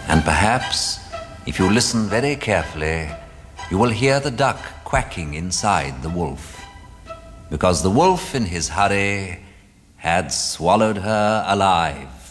And perhaps, if you listen very carefully, you will hear the duck quacking inside the wolf, because the wolf in his hurry had swallowed her alive.